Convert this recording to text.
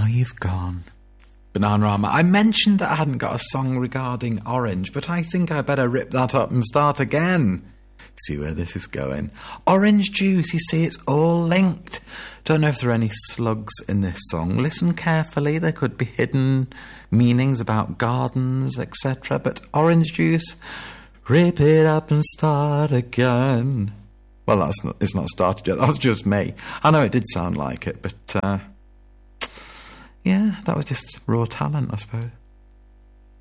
now you've gone. Bananarama. I mentioned that I hadn't got a song regarding Orange, but I think I better rip that up and start again. See where this is going. Orange juice, you see, it's all linked. Don't know if there are any slugs in this song. Listen carefully, there could be hidden meanings about gardens, etc. But orange juice, rip it up and start again. Well, it's not started yet, that was just me. I know it did sound like it, but yeah, that was just raw talent, I suppose.